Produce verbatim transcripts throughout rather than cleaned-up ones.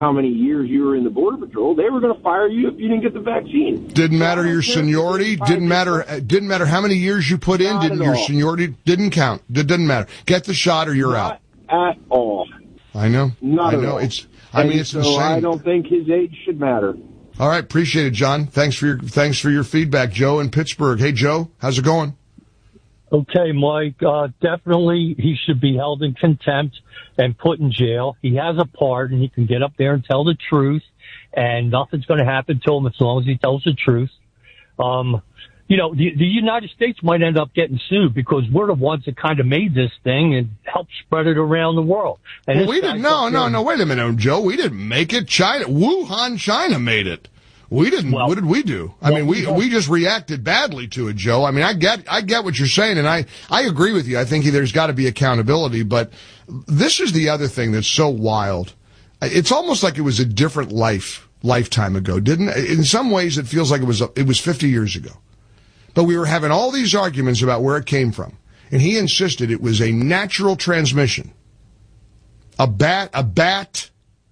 how many years you were in the Border Patrol, they were going to fire you if you didn't get the vaccine. Didn't matter your seniority. Didn't matter. Didn't matter how many years you put in. Didn't your seniority didn't count. It didn't matter. Get the shot or you're out. Not at all. I know. Not I at know. all. It's. I mean, it's so insane. I don't think his age should matter. All right, appreciate it, John. Thanks for your thanks for your feedback, Joe in Pittsburgh. Hey, Joe, how's it going? Okay, Mike, uh, definitely he should be held in contempt and put in jail. He has a pardon. He can get up there and tell the truth, and nothing's going to happen to him as long as he tells the truth. Um, you know, the, the United States might end up getting sued because we're the ones that kind of made this thing and helped spread it around the world. And well, we didn't, no, no, no, wait a minute, Joe. We didn't make it. China, Wuhan, China made it. We didn't. Well, what did we do? I well, mean, we we just reacted badly to it, Joe. I mean, I get I get what you're saying, and I I agree with you. I think there's got to be accountability, but this is the other thing that's so wild. It's almost like it was a different life lifetime ago, didn't it? In some ways, it feels like it was it was fifty years ago. But we were having all these arguments about where it came from, and he insisted it was a natural transmission. A bat, a bat,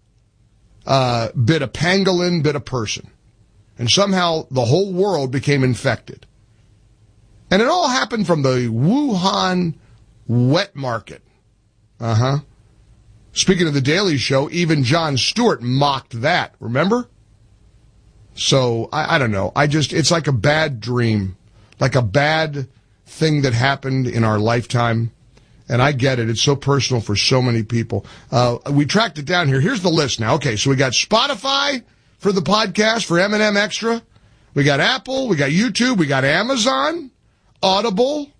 uh, bit a pangolin, bit a person. And somehow the whole world became infected. And it all happened from the Wuhan wet market. Uh-huh. Speaking of the Daily Show, even Jon Stewart mocked that, remember? So, I, I don't know. I just, it's like a bad dream. Like a bad thing that happened in our lifetime. And I get it. It's so personal for so many people. Uh, we tracked it down here. Here's the list now. Okay, so we got Spotify for the podcast, for M and M Extra. We got Apple, we got YouTube, we got Amazon, Audible.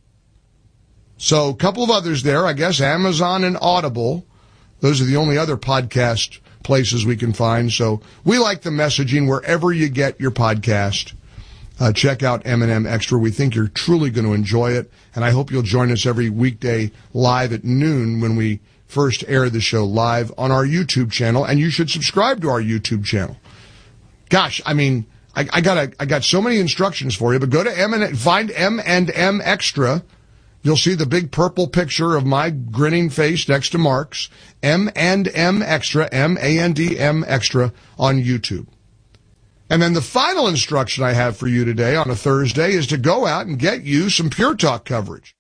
So a couple of others there, I guess, Amazon and Audible. Those are the only other podcast places we can find. So we like the messaging wherever you get your podcast. Uh, check out M and M Extra. We think you're truly going to enjoy it. And I hope you'll join us every weekday live at noon when we first air the show live on our YouTube channel. And you should subscribe to our YouTube channel. Gosh, I mean, I, I got a, I got so many instructions for you, but go to M and find M and M Extra. You'll see the big purple picture of my grinning face next to Mark's. M and M Extra, M A N D M Extra on YouTube. And then the final instruction I have for you today on a Thursday is to go out and get you some Pure Talk coverage.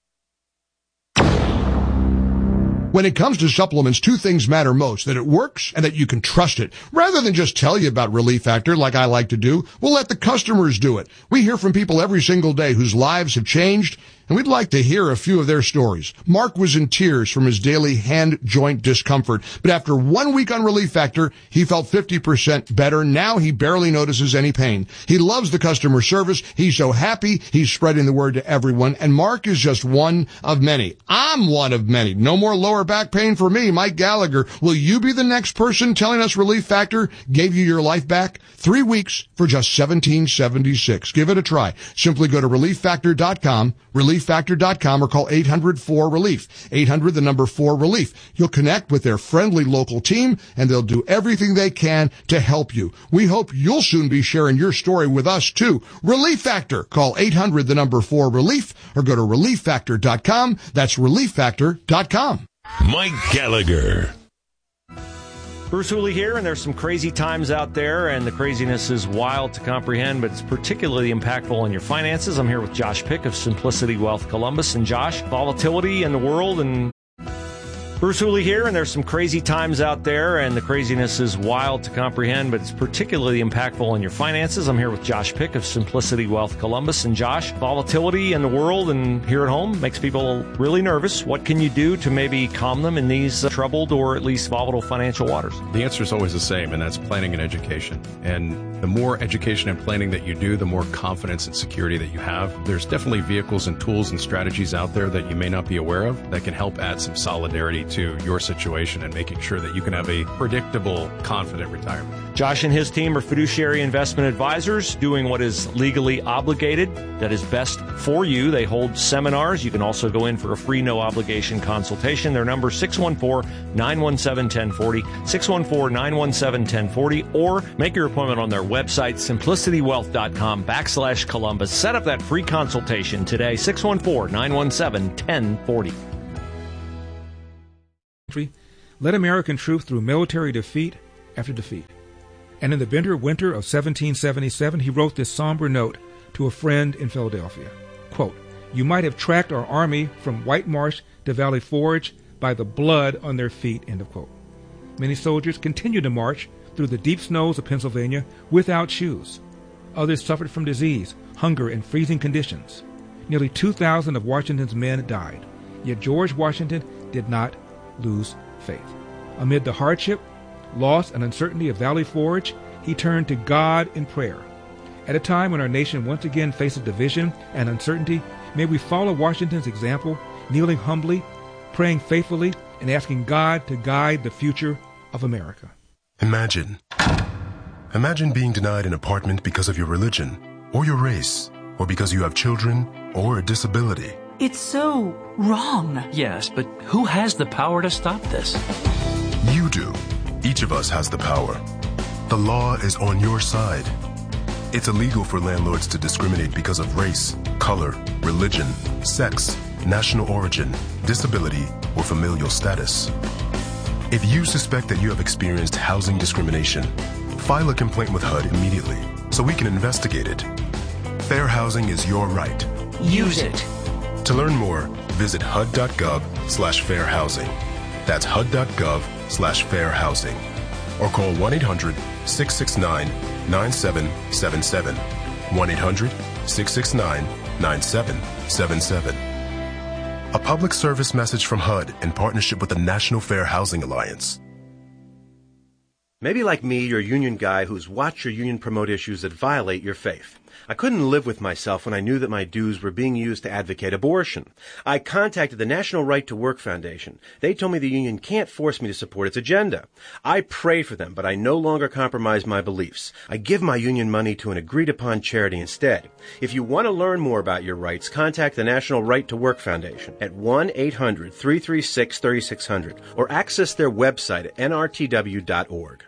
When it comes to supplements, two things matter most, that it works and that you can trust it. Rather than just tell you about Relief Factor like I like to do, we'll let the customers do it. We hear from people every single day whose lives have changed, and we'd like to hear a few of their stories. Mark was in tears from his daily hand joint discomfort, but after one week on Relief Factor, he felt fifty percent better. Now he barely notices any pain. He loves the customer service. He's so happy. He's spreading the word to everyone, and Mark is just one of many. I'm one of many. No more lower back pain for me, Mike Gallagher. Will you be the next person telling us Relief Factor gave you your life back? Three weeks for just seventeen seventy-six. Give it a try. Simply go to relief factor dot com, relief factor dot com, or call eight hundred four relief. eight hundred, the number four relief. You'll connect with their friendly local team, and they'll do everything they can to help you. We hope you'll soon be sharing your story with us, too. Relief Factor. Call eight hundred, the number four relief, or go to relief factor dot com. That's relief factor dot com. Mike Gallagher. Bruce Hooley here, and there's some crazy times out there, and the craziness is wild to comprehend, but it's particularly impactful on your finances. I'm here with Josh Pick of Simplicity Wealth Columbus. And Josh, volatility in the world and Bruce Hooley here, and there's some crazy times out there, and the craziness is wild to comprehend, but it's particularly impactful on your finances. I'm here with Josh Pick of Simplicity Wealth Columbus. And Josh, volatility in the world and here at home makes people really nervous. What can you do to maybe calm them in these uh, troubled or at least volatile financial waters? The answer is always the same, and that's planning and education. And the more education and planning that you do, the more confidence and security that you have. There's definitely vehicles and tools and strategies out there that you may not be aware of that can help add some solidarity to your situation and making sure that you can have a predictable, confident retirement. Josh and his team are fiduciary investment advisors doing what is legally obligated, that is best for you. They hold seminars. You can also go in for a free, no-obligation consultation. Their number is six one four, nine one seven, one zero four zero, six one four, nine one seven, one zero four zero, or make your appointment on their website, simplicitywealth.com backslash Columbus. Set up that free consultation today, six one four, nine one seven, one zero four zero. Led American troops through military defeat after defeat. And in the bitter winter of seventeen seventy-seven, he wrote this somber note to a friend in Philadelphia. Quote, "You might have tracked our army from White Marsh to Valley Forge by the blood on their feet," end of quote. Many soldiers continued to march through the deep snows of Pennsylvania without shoes. Others suffered from disease, hunger, and freezing conditions. Nearly two thousand of Washington's men died. Yet George Washington did not lose faith. Amid the hardship, loss, and uncertainty of Valley Forge, he turned to God in prayer. At a time when our nation once again faces division and uncertainty, may we follow Washington's example, kneeling humbly, praying faithfully, and asking God to guide the future of America. Imagine. Imagine being denied an apartment because of your religion, or your race, or because you have children, or a disability. It's so wrong. Yes, but who has the power to stop this? You do. Each of us has the power. The law is on your side. It's illegal for landlords to discriminate because of race, color, religion, sex, national origin, disability, or familial status. If you suspect that you have experienced housing discrimination, file a complaint with H U D immediately so we can investigate it. Fair housing is your right. Use it. To learn more, visit H U D dot gov slash fair housing. That's H U D dot gov slash fair housing. Or call one eight hundred six six nine nine seven seven seven. one eight hundred six six nine nine seven seven seven. A public service message from H U D in partnership with the National Fair Housing Alliance. Maybe like me, you're a union guy who's watched your union promote issues that violate your faith. I couldn't live with myself when I knew that my dues were being used to advocate abortion. I contacted the National Right to Work Foundation. They told me the union can't force me to support its agenda. I pray for them, but I no longer compromise my beliefs. I give my union money to an agreed-upon charity instead. If you want to learn more about your rights, contact the National Right to Work Foundation at one eight hundred three three six three six zero zero or access their website at N R T W dot org.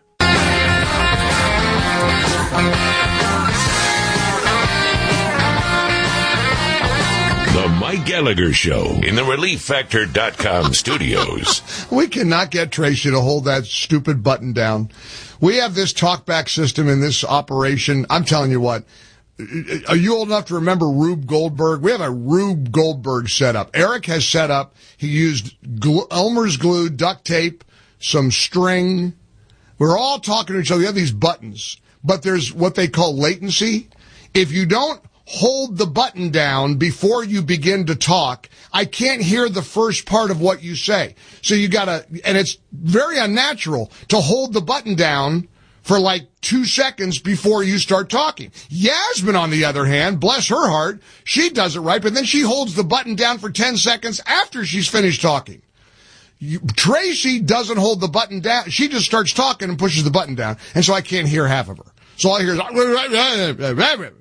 The Mike Gallagher Show in the Relief Factor dot com studios. We cannot get Tracy to hold that stupid button down. We have this talkback system in this operation. I'm telling you what. Are you old enough to remember Rube Goldberg? We have a Rube Goldberg setup. Eric has set up. He used glue, Elmer's glue, duct tape, some string. We're all talking to each other. We have these buttons, but there's what they call latency. If you don't hold the button down before you begin to talk, I can't hear the first part of what you say. So you gotta, and it's very unnatural to hold the button down for like two seconds before you start talking. Yasmin, on the other hand, bless her heart, she does it right, but then she holds the button down for ten seconds after she's finished talking. You, Tracy doesn't hold the button down. She just starts talking and pushes the button down, and so I can't hear half of her. So all I hear is, I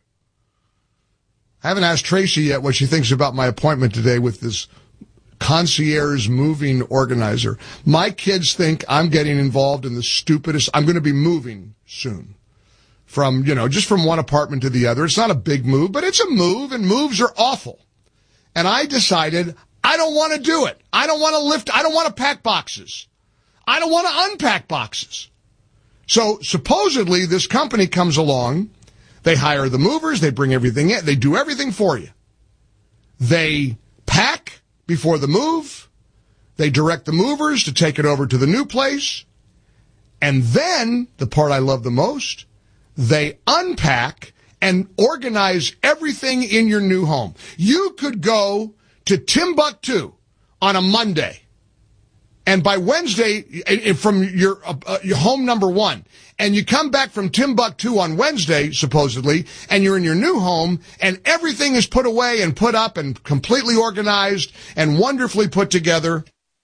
haven't asked Tracy yet what she thinks about my appointment today with this concierge moving organizer. My kids think I'm getting involved in the stupidest. I'm going to be moving soon from, you know, just from one apartment to the other. It's not a big move, but it's a move, and moves are awful. And I decided I don't want to do it. I don't want to lift. I don't want to pack boxes. I don't want to unpack boxes. So supposedly this company comes along. They hire the movers. They bring everything in. They do everything for you. They pack before the move. They direct the movers to take it over to the new place. And then, the part I love the most, they unpack and organize everything in your new home. You could go to Timbuktu on a Monday, and by Wednesday, from your, uh, your home number one, and you come back from Timbuktu on Wednesday, supposedly, and you're in your new home, and everything is put away and put up and completely organized and wonderfully put together,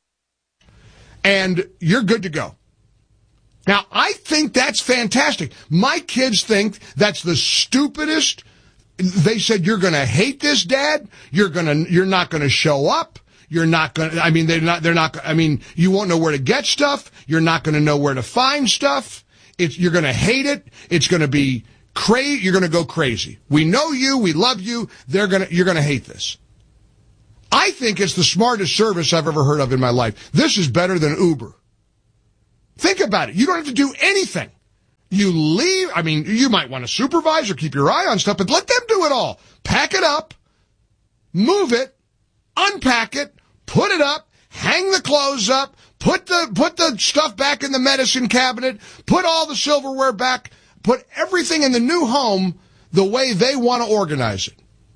and you're good to go. Now, I think that's fantastic. My kids think that's the stupidest. They said, you're going to hate this, Dad. You're going to, you're not going to show up. You're not going to, I mean, they're not, they're not, I mean, you won't know where to get stuff. You're not going to know where to find stuff. It's, you're going to hate it. It's going to be crazy. You're going to go crazy. We know you. We love you. They're going to, you're going to hate this. I think it's the smartest service I've ever heard of in my life. This is better than Uber. Think about it. You don't have to do anything. You leave. I mean, you might want to supervise or keep your eye on stuff, but let them do it all. Pack it up, move it, unpack it, put it up, hang the clothes up, put the put the stuff back in the medicine cabinet, put all the silverware back, put everything in the new home the way they want to organize it.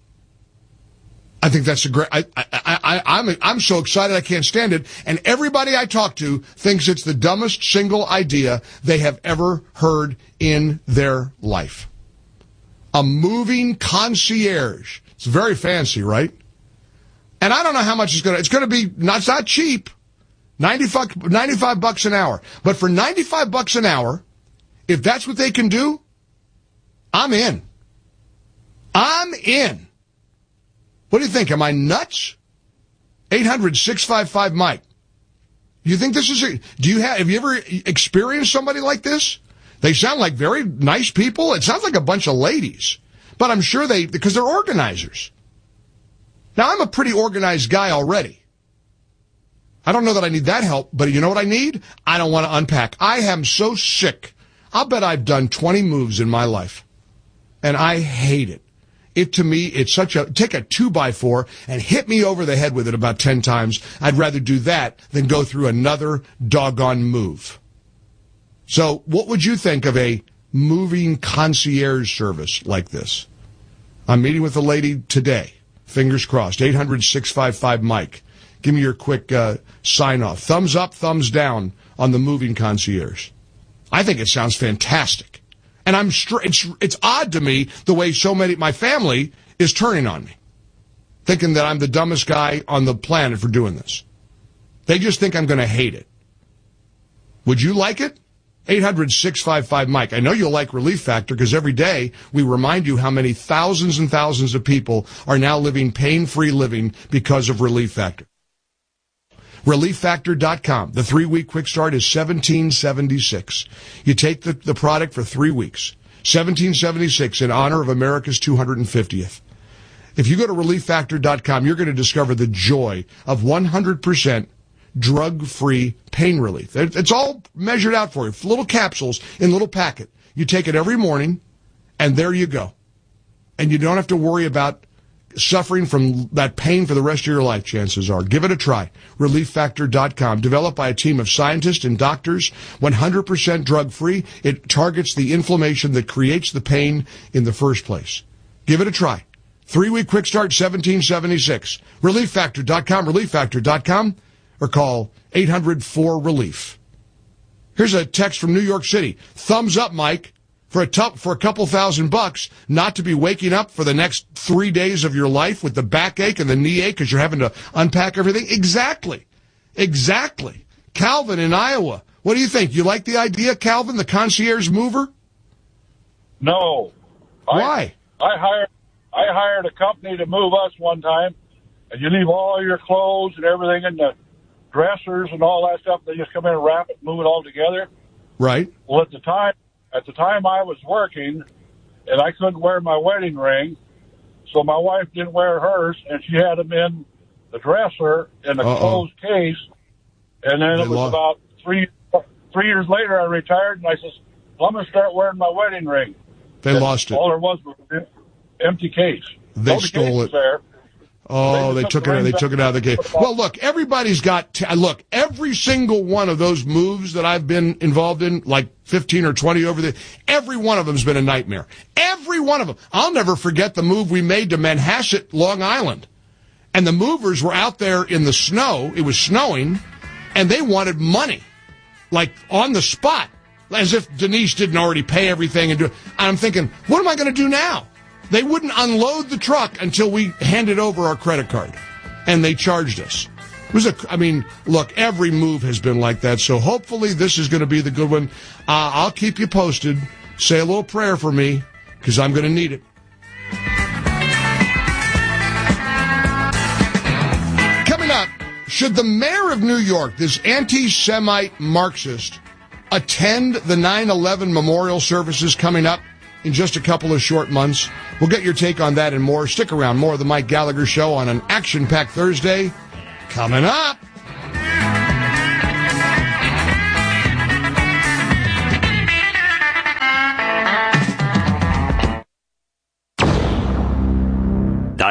I think that's a great. I, I, I, I'm I'm so excited I can't stand it. And everybody I talk to thinks it's the dumbest single idea they have ever heard in their life. A moving concierge. It's very fancy, right? And I don't know how much it's going to. It's going to be not. It's not cheap. ninety-five, ninety-five bucks an hour. But for ninety-five bucks an hour, if that's what they can do, I'm in. I'm in. What do you think? Am I nuts? eight hundred, six five five, Mike. Do you think this is a, do you have, have you ever experienced somebody like this? They sound like very nice people. It sounds like a bunch of ladies, but I'm sure they, because they're organizers. Now, I'm a pretty organized guy already. I don't know that I need that help, but you know what I need? I don't want to unpack. I am so sick. I'll bet I've done twenty moves in my life, and I hate it. It, to me, it's such a, take a two by four and hit me over the head with it about ten times. I'd rather do that than go through another doggone move. So what would you think of a moving concierge service like this? I'm meeting with a lady today. Fingers crossed. eight hundred, six five five, Mike. Give me your quick uh, sign off. Thumbs up, thumbs down on the moving concierge. I think it sounds fantastic. And I'm str- it's it's odd to me the way so many, my family is turning on me, thinking that I'm the dumbest guy on the planet for doing this. They just think I'm going to hate it. Would you like it? eight hundred, six five five, Mike. I know you'll like Relief Factor because every day we remind you how many thousands and thousands of people are now living pain-free living because of Relief Factor. relief factor dot com. The three-week quick start is seventeen seventy-six. You take the, the product for three weeks. seventeen seventy-six in honor of America's two hundred fiftieth. If you go to relief factor dot com, you're going to discover the joy of one hundred percent drug-free pain relief. It's all measured out for you. Little capsules in little packet. You take it every morning, and there you go. And you don't have to worry about suffering from that pain for the rest of your life, chances are. Give it a try. relief factor dot com. Developed by a team of scientists and doctors. one hundred percent drug-free. It targets the inflammation that creates the pain in the first place. Give it a try. Three-week quick start, seventeen seventy-six. relief factor dot com, relief factor dot com, or call eight hundred, four, relief. Here's a text from New York City. Thumbs up, Mike. For a, t- for a couple thousand bucks, not to be waking up for the next three days of your life with the backache and the knee ache because you're having to unpack everything? Exactly. Exactly. Calvin in Iowa. What do you think? You like the idea, Calvin, the concierge mover? No. Why? I, I hired I hired a company to move us one time, and you leave all your clothes and everything in the dressers and all that stuff. They just come in and wrap it and move it all together. Right. Well, at the time, At the time I was working, and I couldn't wear my wedding ring, so my wife didn't wear hers, and she had them in the dresser in a Uh-oh. closed case. And then they it was lost. about three three years later I retired, and I says, well, I'm going to start wearing my wedding ring. They and lost it. All there was was an empty case. They all stole the it. There. Oh, they, they took, took it. They took it out of the case. Well, look, everybody's got. T- look, every single one of those moves that I've been involved in, like fifteen or twenty over the, every one of them's been a nightmare. Every one of them. I'll never forget the move we made to Manhasset, Long Island, and the movers were out there in the snow. It was snowing, and they wanted money, like on the spot, as if Denise didn't already pay everything and do. And I'm thinking, what am I going to do now? They wouldn't unload the truck until we handed over our credit card, and they charged us. It was a, I mean, look, every move has been like that, so hopefully this is going to be the good one. Uh, I'll keep you posted. Say a little prayer for me, because I'm going to need it. Coming up, should the mayor of New York, this anti-Semite Marxist, attend the nine eleven memorial services coming up in just a couple of short months? We'll get your take on that and more. Stick around. More of the Mike Gallagher Show on an action-packed Thursday coming up.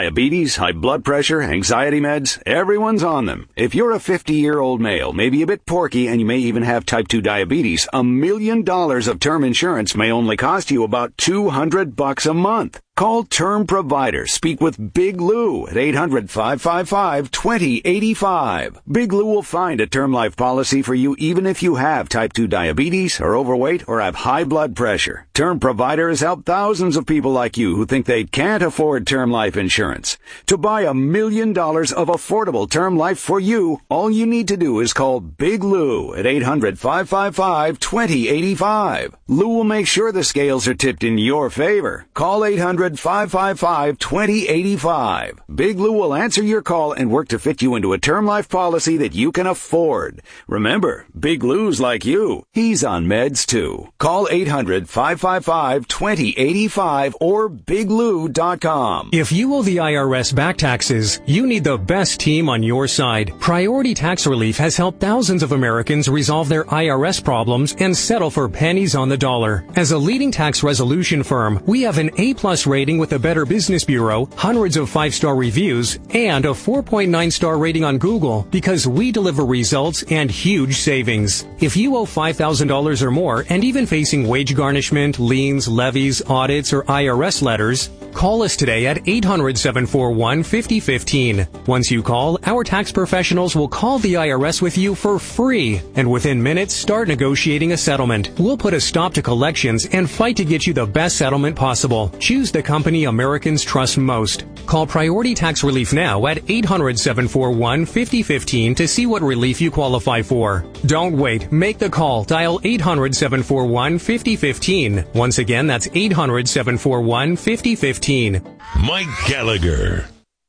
Diabetes, high blood pressure, anxiety meds, everyone's on them. If you're a fifty-year-old male, maybe a bit porky, and you may even have type two diabetes, a million dollars of term insurance may only cost you about two hundred bucks a month. Call Term Provider. Speak with Big Lou at eight hundred, five five five, two zero eight five. Big Lou will find a term life policy for you even if you have type two diabetes, are overweight, or have high blood pressure. Term Provider has helped thousands of people like you who think they can't afford term life insurance. To buy a million dollars of affordable term life for you, all you need to do is call Big Lou at eight hundred, five five five, two zero eight five. Lou will make sure the scales are tipped in your favor. Call eight hundred, five five five, two zero eight five. Big Lou will answer your call and work to fit you into a term life policy that you can afford. Remember, Big Lou's like you. He's on meds too. Call eight hundred, five five five, two zero eight five or big lou dot com. If you owe the I R S back taxes, you need the best team on your side. Priority Tax Relief has helped thousands of Americans resolve their I R S problems and settle for pennies on the dollar. As a leading tax resolution firm, we have an A-plus rating with the Better Business Bureau, hundreds of five-star reviews, and a four point nine star rating on Google because we deliver results and huge savings. If you owe five thousand dollars or more and even facing wage garnishment, liens, levies, audits, or I R S letters, call us today at eight hundred, seven four one, five zero one five. Once you call, our tax professionals will call the I R S with you for free, and within minutes, start negotiating a settlement. We'll put a stop to collections and fight to get you the best settlement possible. Choose the company Americans trust most. Call Priority Tax Relief now at eight hundred, seven four one, five zero one five to see what relief you qualify for. Don't wait. Make the call. Dial eight hundred, seven four one, five zero one five. Once again, that's eight hundred, seven four one, five zero one five. Mike Gallagher.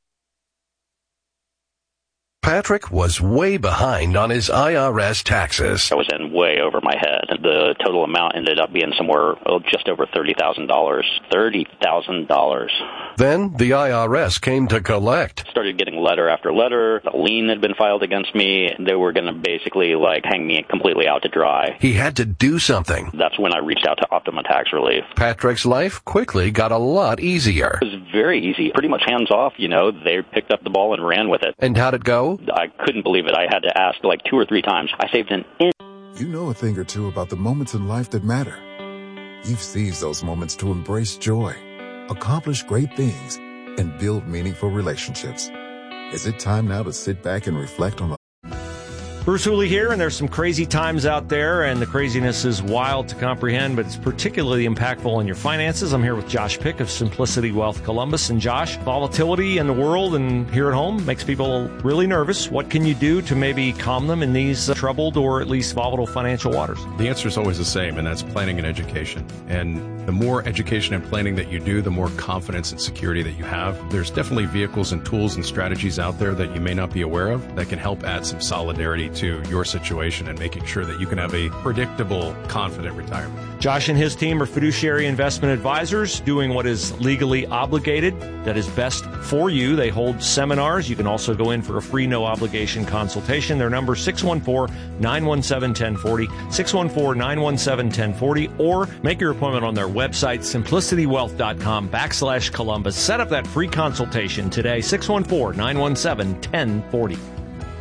Patrick was way behind on his I R S taxes. I was in way over my head. The total amount ended up being somewhere oh, just over thirty thousand dollars. thirty thousand dollars. Then the I R S came to collect. Started getting letter after letter. A lien had been filed against me. They were going to basically like hang me completely out to dry. He had to do something. That's when I reached out to Optima Tax Relief. Patrick's life quickly got a lot easier. It was very easy. Pretty much hands off, you know. They picked up the ball and ran with it. And how'd it go? I couldn't believe it. I had to ask like two or three times. I saved an inch. You know a thing or two about the moments in life that matter. You've seized those moments to embrace joy, accomplish great things, and build meaningful relationships. Is it time now to sit back and reflect on the Bruce Hooley here, and there's some crazy times out there, and the craziness is wild to comprehend, but it's particularly impactful on your finances. I'm here with Josh Pick of Simplicity Wealth Columbus. And Josh, volatility in the world and here at home makes people really nervous. What can you do to maybe calm them in these uh, troubled or at least volatile financial waters? The answer is always the same, and that's planning and education. And the more education and planning that you do, the more confidence and security that you have. There's definitely vehicles and tools and strategies out there that you may not be aware of that can help add some solidarity to your situation and making sure that you can have a predictable, confident retirement. Josh and his team are fiduciary investment advisors doing what is legally obligated, that is best for you. They hold seminars. You can also go in for a free, no-obligation consultation. Their number is six one four, nine one seven, one zero four zero, six one four, nine one seven, one zero four zero, or make your appointment on their website, simplicity wealth dot com backslash Columbus. Set up that free consultation today, six one four, nine one seven, one zero four zero.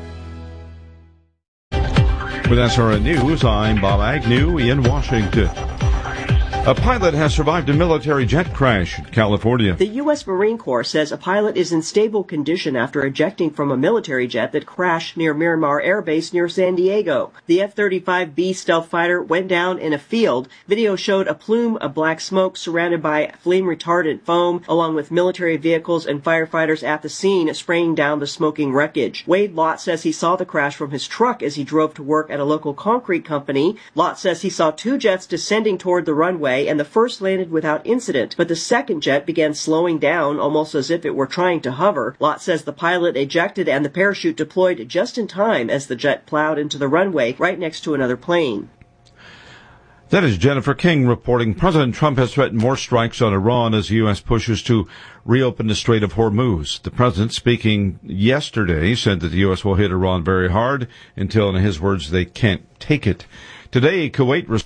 With S R N News, I'm Bob Agnew in Washington. A pilot has survived a military jet crash in California. The U S Marine Corps says a pilot is in stable condition after ejecting from a military jet that crashed near Miramar Air Base near San Diego. The F thirty-five B stealth fighter went down in a field. Video showed a plume of black smoke surrounded by flame-retardant foam, along with military vehicles and firefighters at the scene spraying down the smoking wreckage. Wade Lott says he saw the crash from his truck as he drove to work at a local concrete company. Lott says he saw two jets descending toward the runway, and the first landed without incident, but the second jet began slowing down almost as if it were trying to hover. Lott says the pilot ejected and the parachute deployed just in time as the jet plowed into the runway right next to another plane. That is Jennifer King reporting. President Trump has threatened more strikes on Iran as the U S pushes to reopen the Strait of Hormuz. The president, speaking yesterday, said that the U S will hit Iran very hard until, in his words, they can't take it. Today, Kuwait... Res-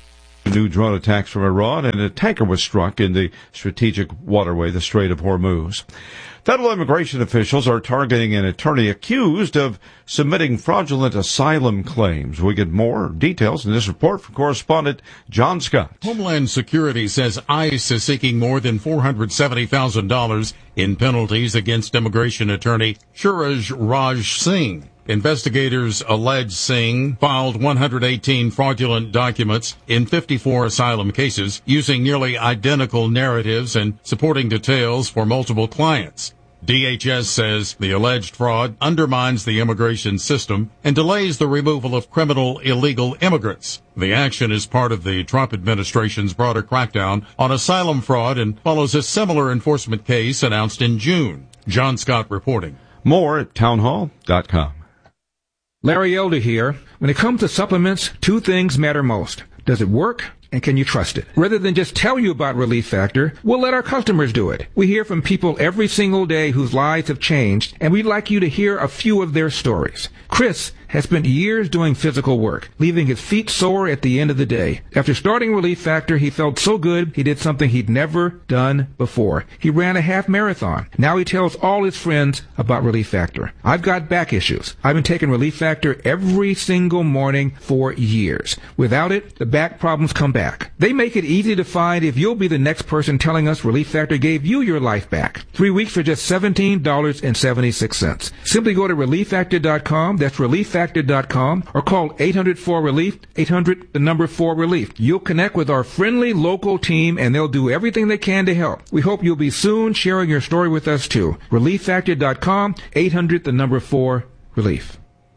New drone attacks from Iran, and a tanker was struck in the strategic waterway, the Strait of Hormuz. Federal immigration officials are targeting an attorney accused of submitting fraudulent asylum claims. We get more details in this report from correspondent John Scott. Homeland Security says ICE is seeking more than four hundred seventy thousand dollars in penalties against immigration attorney Suraj Raj Singh. Investigators allege Singh filed one hundred eighteen fraudulent documents in fifty-four asylum cases using nearly identical narratives and supporting details for multiple clients. D H S says the alleged fraud undermines the immigration system and delays the removal of criminal illegal immigrants. The action is part of the Trump administration's broader crackdown on asylum fraud and follows a similar enforcement case announced in June. John Scott reporting. More at townhall dot com. Larry Elder here. When it comes to supplements, two things matter most. Does it work? And can you trust it? Rather than just tell you about Relief Factor, we'll let our customers do it. We hear from people every single day whose lives have changed, and we'd like you to hear a few of their stories. Chris has spent years doing physical work, leaving his feet sore at the end of the day. After starting Relief Factor, he felt so good he did something he'd never done before. He ran a half marathon. Now he tells all his friends about Relief Factor. I've got back issues. I've been taking Relief Factor every single morning for years. Without it, the back problems come back. They make it easy to find if you'll be the next person telling us Relief Factor gave you your life back. Three weeks for just seventeen dollars and seventy-six cents. Simply go to relief factor dot com. That's relief factor dot com, or call eight hundred four relief, eight hundred the number four relief. You'll connect with our friendly local team and they'll do everything they can to help. We hope you'll be soon sharing your story with us too. relief factor dot com, eight hundred the number four relief.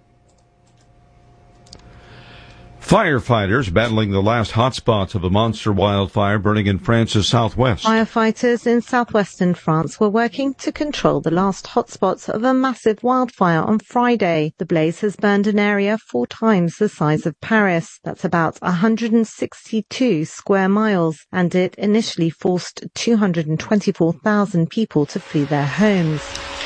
Firefighters battling the last hotspots of a monster wildfire burning in France's southwest. Firefighters in southwestern France were working to control the last hotspots of a massive wildfire on Friday. The blaze has burned an area four times the size of Paris. That's about one hundred sixty-two square miles, and it initially forced two hundred twenty-four thousand people to flee their homes.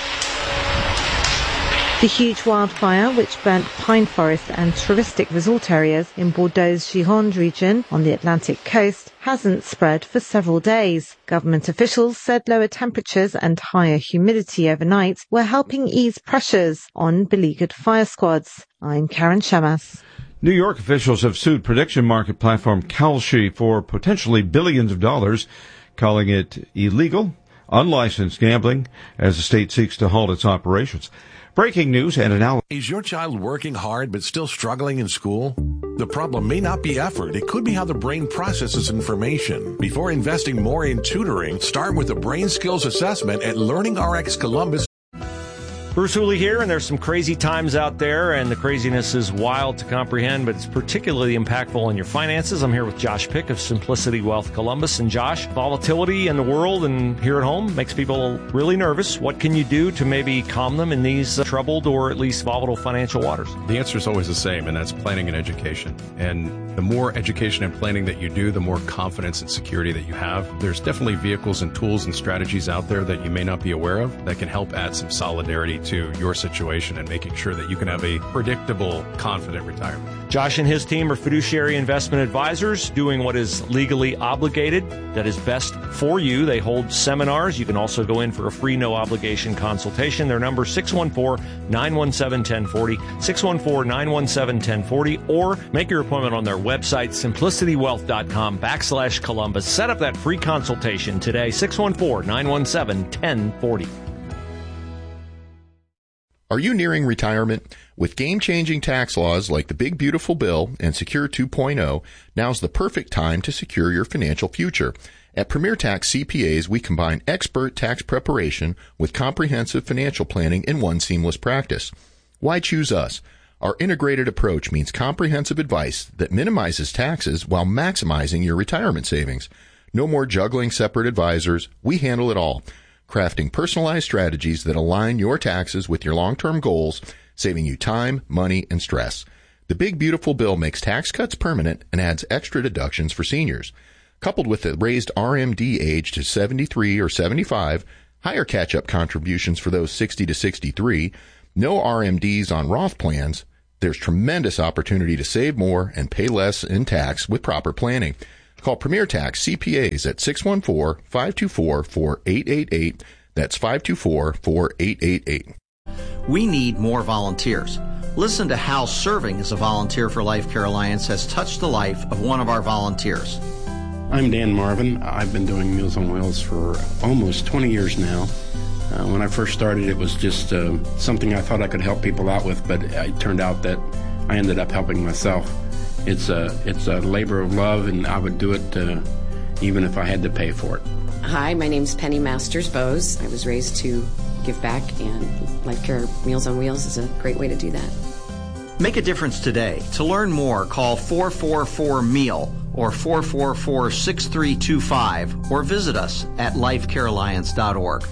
The huge wildfire, which burnt pine forest and touristic resort areas in Bordeaux's Gironde region on the Atlantic coast, hasn't spread for several days. Government officials said lower temperatures and higher humidity overnight were helping ease pressures on beleaguered fire squads. I'm Karen Shamas. New York officials have sued prediction market platform Kalshi for potentially billions of dollars, calling it illegal, unlicensed gambling as the state seeks to halt its operations. Breaking news and analysis. Is your child working hard but still struggling in school? The problem may not be effort. It could be how the brain processes information. Before investing more in tutoring, start with a brain skills assessment at Learning R X Columbus. Bruce Hooley here, and there's some crazy times out there, and the craziness is wild to comprehend, but it's particularly impactful on your finances. I'm here with Josh Pick of Simplicity Wealth Columbus. And Josh, volatility in the world and here at home makes people really nervous. What can you do to maybe calm them in these uh, troubled or at least volatile financial waters? The answer is always the same, and that's planning and education. And the more education and planning that you do, the more confidence and security that you have. There's definitely vehicles and tools and strategies out there that you may not be aware of that can help add some solidarity to your situation and making sure that you can have a predictable, confident retirement. Josh and his team are fiduciary investment advisors doing what is legally obligated, that is best for you. They hold seminars. You can also go in for a free, no-obligation consultation. Their number is six one four, nine one seven, one zero four zero, six one four, nine one seven, one zero four zero, or make your appointment on their website, simplicity wealth dot com backslash Columbus. Set up that free consultation today, six one four, nine one seven, one zero four zero. Are you nearing retirement? With game-changing tax laws like the Big Beautiful Bill and Secure two point oh, now's the perfect time to secure your financial future. At Premier Tax C P As, we combine expert tax preparation with comprehensive financial planning in one seamless practice. Why choose us? Our integrated approach means comprehensive advice that minimizes taxes while maximizing your retirement savings. No more juggling separate advisors. We handle it all, crafting personalized strategies that align your taxes with your long-term goals, saving you time, money, and stress. The Big Beautiful Bill makes tax cuts permanent and adds extra deductions for seniors. Coupled with the raised R M D age to seventy-three or seventy-five, higher catch-up contributions for those sixty to sixty-three, no R M Ds on Roth plans, There's tremendous opportunity to save more and pay less in tax with proper planning. Call Premier Tax C P As at six one four, five two four, four eight eight eight. That's five two four, four eight eight eight. We need more volunteers. Listen to how serving as a volunteer for Life Care Alliance has touched the life of one of our volunteers. I'm Dan Marvin. I've been doing Meals on Wheels for almost twenty years now. Uh, when I first started, it was just uh, something I thought I could help people out with, but it turned out that I ended up helping myself. It's a, it's a labor of love, and I would do it uh, even if I had to pay for it. Hi, my name's Penny Masters Bowes. I was raised to give back, and Life Care Meals on Wheels is a great way to do that. Make a difference today. To learn more, call four four four meal or four four four, six three two five or visit us at life care alliance dot org.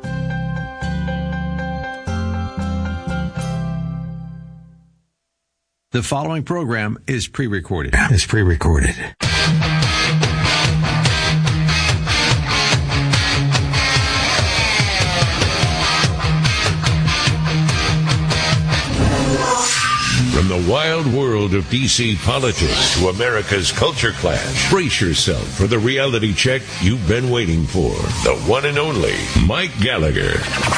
The following program is pre-recorded. Is pre-recorded. From the wild world of D C politics to America's culture clash, brace yourself for the reality check you've been waiting for. The one and only Mike Gallagher.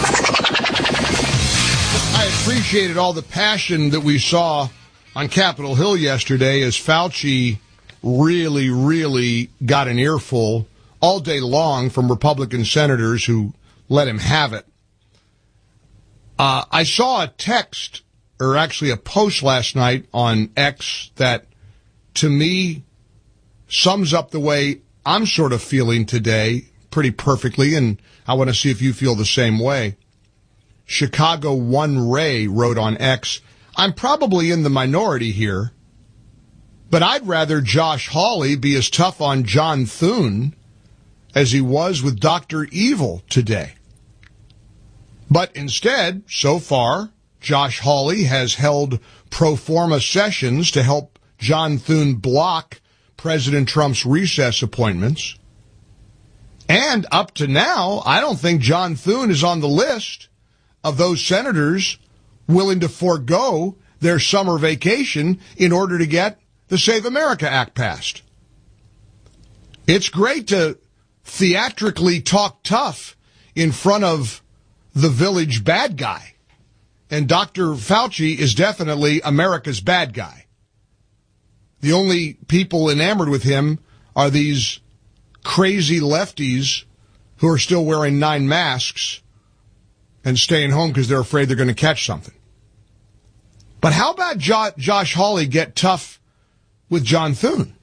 I appreciated all the passion that we saw on Capitol Hill yesterday as Fauci really, really got an earful all day long from Republican senators who let him have it. Uh, I saw a text, or actually a post last night on X that, to me, sums up the way I'm sort of feeling today pretty perfectly, and I want to see if you feel the same way. Chicago One Ray wrote on X, I'm probably in the minority here, but I'd rather Josh Hawley be as tough on John Thune as he was with Doctor Evil today. But instead, so far, Josh Hawley has held pro forma sessions to help John Thune block President Trump's recess appointments. And up to now, I don't think John Thune is on the list of those senators willing to forego their summer vacation in order to get the Save America Act passed. It's great to theatrically talk tough in front of the village bad guy. And Doctor Fauci is definitely America's bad guy. The only people enamored with him are these crazy lefties who are still wearing nine masks and staying home because they're afraid they're going to catch something. But how about jo- Josh Hawley get tough with John Thune?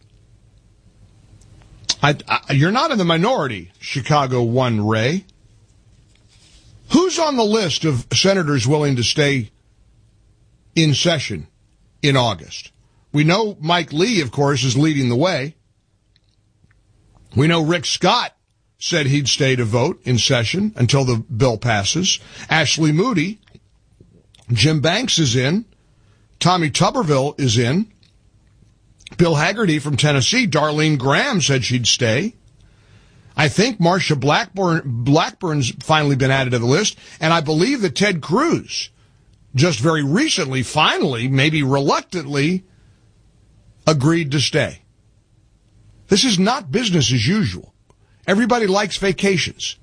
I, I, you're not in the minority, Chicago One Ray. Who's on the list of senators willing to stay in session in August? We know Mike Lee, of course, is leading the way. We know Rick Scott said he'd stay to vote in session until the bill passes. Ashley Moody, Jim Banks is in. Tommy Tuberville is in. Bill Haggerty from Tennessee, Darlene Graham said she'd stay. I think Marsha Blackburn, Blackburn's finally been added to the list, and I believe that Ted Cruz just very recently, finally, maybe reluctantly, agreed to stay. This is not business as usual. Everybody likes vacations.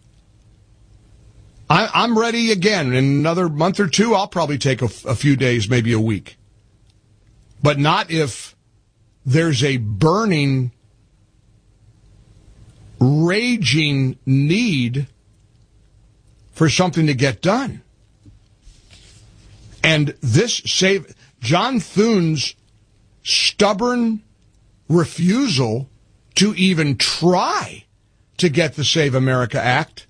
I, I'm ready again. In another month or two, I'll probably take a, a few days, maybe a week. But not if there's a burning, raging need for something to get done. And this save John Thune's stubborn refusal to even try to get the Save America Act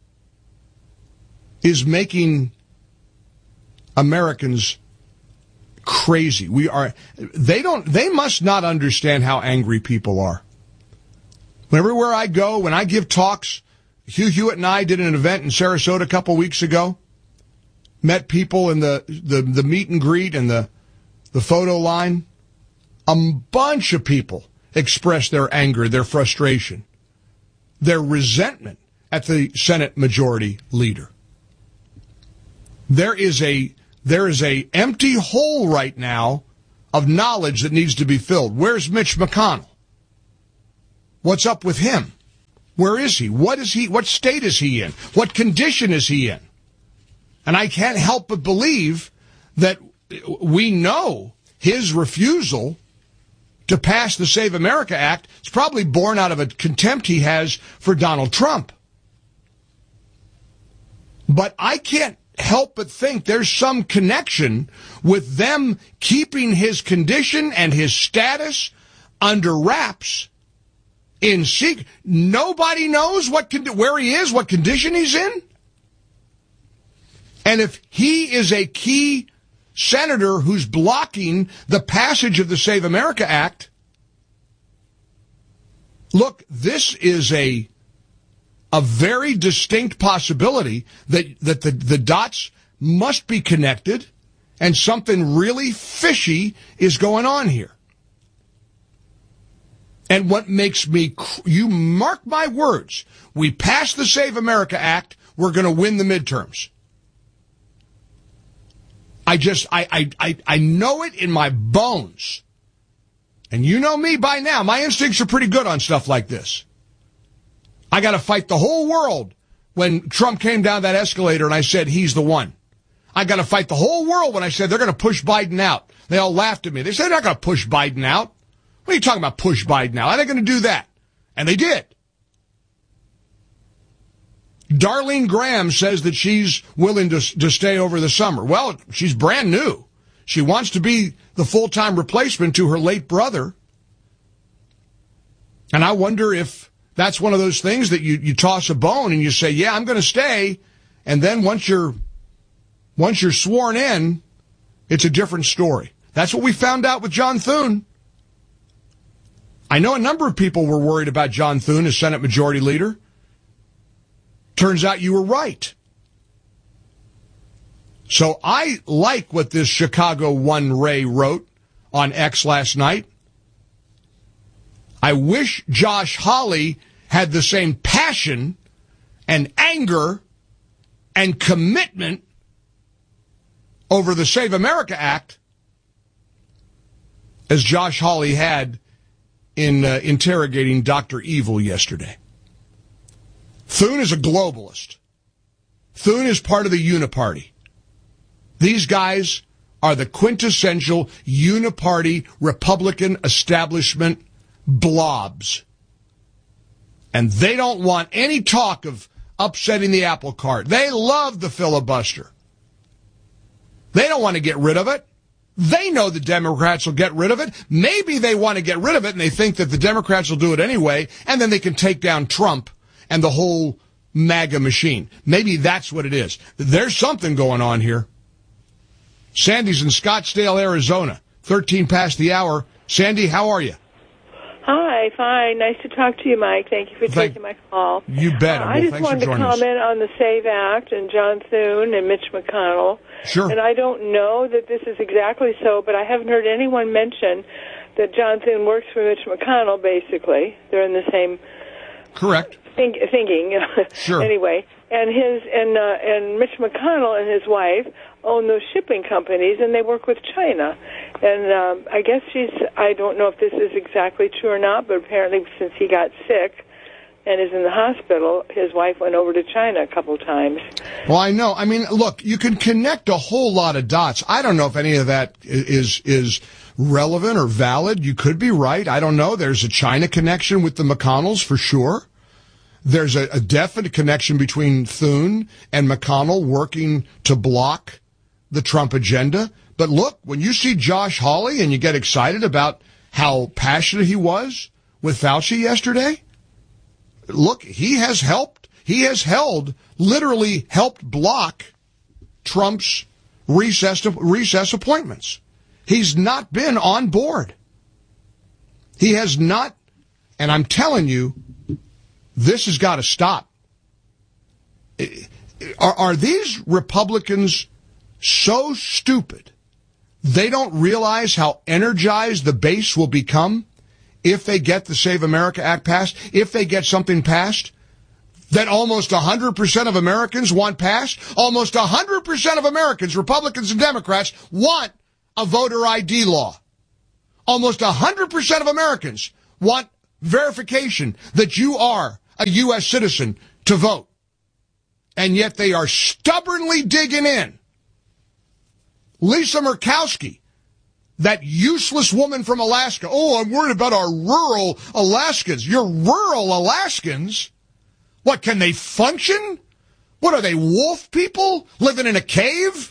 is making Americans crazy. We are, they don't, they must not understand how angry people are. Everywhere I go, when I give talks, Hugh Hewitt and I did an event in Sarasota a couple weeks ago, met people in the, the, the meet and greet and the, the photo line. A bunch of people expressed their anger, their frustration, their resentment at the Senate Majority Leader. There is a there is a empty hole right now of knowledge that needs to be filled. Where's Mitch McConnell? What's up with him? Where is he? What is he? What state is he in? What condition is he in? And I can't help but believe that we know his refusal to pass the Save America Act is probably born out of a contempt he has for Donald Trump. But I can't help but think there's some connection with them keeping his condition and his status under wraps in secret. Nobody knows what con- where he is, what condition he's in. And if he is a key senator who's blocking the passage of the Save America Act, look, this is a a very distinct possibility that, that the, the dots must be connected and something really fishy is going on here. And what makes me, you mark my words, we pass the Save America Act, we're going to win the midterms. I just, I, I, I, I know it in my bones. And you know me by now, my instincts are pretty good on stuff like this. I got to fight the whole world when Trump came down that escalator and I said he's the one. I got to fight the whole world when I said they're going to push Biden out. They all laughed at me. They said they're not going to push Biden out. What are you talking about, push Biden out? How are they going to do that? And they did. Darlene Graham says that she's willing to, to stay over the summer. Well, she's brand new. She wants to be the full-time replacement to her late brother. And I wonder if that's one of those things that you, you toss a bone and you say, yeah, I'm going to stay. And then once you're, once you're sworn in, it's a different story. That's what we found out with John Thune. I know a number of people were worried about John Thune as Senate Majority Leader. Turns out you were right. So I like what this Chicago One Ray wrote on X last night. I wish Josh Hawley had the same passion and anger and commitment over the Save America Act as Josh Hawley had in uh, interrogating Doctor Evil yesterday. Thune is a globalist. Thune is part of the Uniparty. These guys are the quintessential Uniparty Republican establishment blobs. And they don't want any talk of upsetting the apple cart. They love the filibuster. They don't want to get rid of it. They know the Democrats will get rid of it. Maybe they want to get rid of it and they think that the Democrats will do it anyway, and then they can take down Trump and the whole MAGA machine. Maybe that's what it is. There's something going on here. Sandy's in Scottsdale, Arizona. thirteen past the hour. Sandy, how are you? Hi, fine. Nice to talk to you, Mike. Thank you for Thank, taking my call. You bet. Uh, well, I just thanks wanted for to joining comment us. on the SAVE Act and John Thune and Mitch McConnell. Sure. And I don't know that this is exactly so, but I haven't heard anyone mention that John Thune works for Mitch McConnell, basically. They're in the same... Correct. Think, thinking. Sure. Anyway, and his and uh, and Mitch McConnell and his wife own those shipping companies, and they work with China. And um, I guess she's. I don't know if this is exactly true or not, but apparently, since he got sick and is in the hospital, his wife went over to China a couple times. Well, I know. I mean, look, you can connect a whole lot of dots. I don't know if any of that is is relevant or valid. You could be right. I don't know. There's a China connection with the McConnells for sure. There's a, a definite connection between Thune and McConnell working to block the Trump agenda. But look, when you see Josh Hawley and you get excited about how passionate he was with Fauci yesterday, look, he has helped. He has held, literally helped block Trump's recess, recess appointments. He's not been on board. He has not, and I'm telling you, this has got to stop. Are, are these Republicans so stupid they don't realize how energized the base will become if they get the Save America Act passed, if they get something passed that almost one hundred percent of Americans want passed? Almost one hundred percent of Americans, Republicans and Democrats, want a voter I D law. Almost one hundred percent of Americans want verification that you are a U S citizen to vote. And yet they are stubbornly digging in. Lisa Murkowski, that useless woman from Alaska. Oh, I'm worried about our rural Alaskans. Your rural Alaskans? What, can they function? What are they, wolf people living in a cave?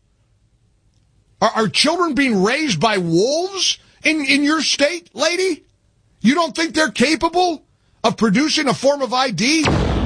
Are, are children being raised by wolves in, in your state, lady? You don't think they're capable of producing a form of I D?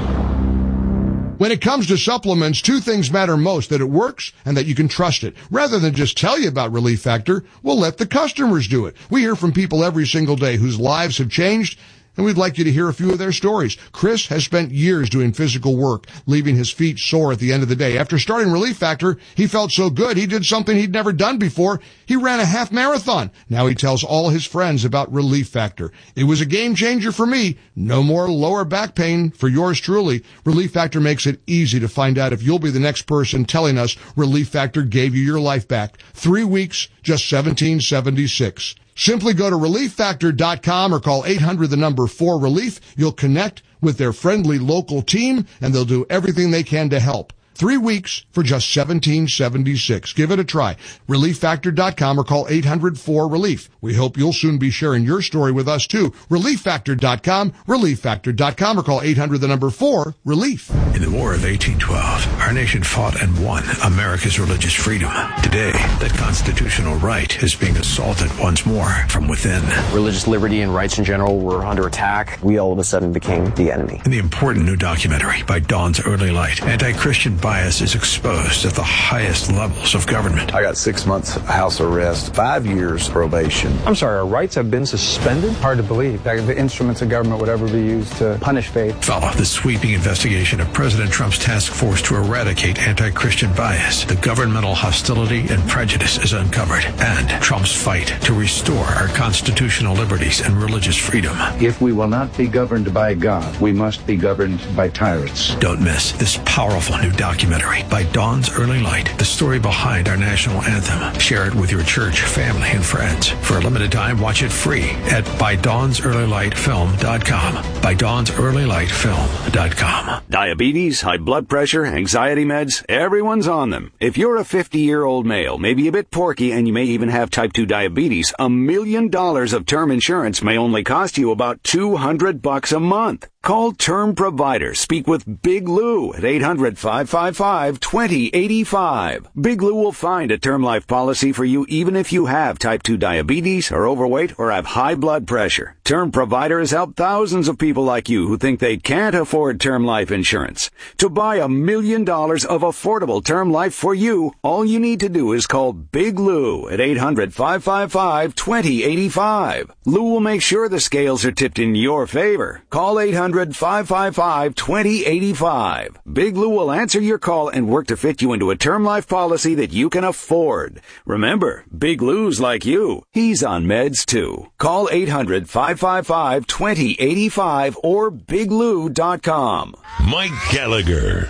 When it comes to supplements, two things matter most, that it works and that you can trust it. Rather than just tell you about Relief Factor, we'll let the customers do it. We hear from people every single day whose lives have changed, and we'd like you to hear a few of their stories. Chris has spent years doing physical work, leaving his feet sore at the end of the day. After starting Relief Factor, he felt so good, he did something he'd never done before. He ran a half marathon. Now he tells all his friends about Relief Factor. It was a game changer for me. No more lower back pain for yours truly. Relief Factor makes it easy to find out if you'll be the next person telling us Relief Factor gave you your life back. Three weeks, just seventeen seventy-six. Simply go to relief factor dot com or call eight hundred the number four relief. You'll connect with their friendly local team, and they'll do everything they can to help. Three weeks for just seventeen seventy-six. Give it a try. relief factor dot com or call eight hundred four relief. We hope you'll soon be sharing your story with us too. relief factor dot com, relief factor dot com or call eight hundred the number four relief. In the War of eighteen twelve, our nation fought and won America's religious freedom. Today, that constitutional right is being assaulted once more from within. Religious liberty and rights in general were under attack. We all of a sudden became the enemy. In the important new documentary by Dawn's Early Light, anti-Christian bias is exposed at the highest levels of government. I got six months house arrest, five years probation. I'm sorry, our rights have been suspended? Hard to believe that the instruments of government would ever be used to punish faith. Follow the sweeping investigation of President Trump's task force to eradicate anti-Christian bias. The governmental hostility and prejudice is uncovered, and Trump's fight to restore our constitutional liberties and religious freedom. If we will not be governed by God, we must be governed by tyrants. Don't miss this powerful new documentary by Dawn's Early Light, the story behind our national anthem. Share it with your church, family, and friends. For a limited time, watch it free at by dawns early light film dot com. by dawns early light film dot com. Diabetes, high blood pressure, anxiety meds, everyone's on them. If you're a fifty-year-old male, maybe a bit porky, and you may even have type two diabetes, a million dollars of term insurance may only cost you about two hundred bucks a month. Call Term Provider. Speak with Big Lou at eight hundred, five five five, two zero eight five. Big Lou will find a term life policy for you even if you have type two diabetes, are overweight, or have high blood pressure. Term Provider has helped thousands of people like you who think they can't afford term life insurance. To buy a million dollars of affordable term life for you, all you need to do is call Big Lou at eight hundred, five five five, two zero eight five. Lou will make sure the scales are tipped in your favor. Call eight hundred, five five five, two zero eight five. Big Lou will answer your call and work to fit you into a term life policy that you can afford. Remember, Big Lou's like you. He's on meds too. Call eight hundred, five five five, two zero eight five or big lou dot com. Mike Gallagher.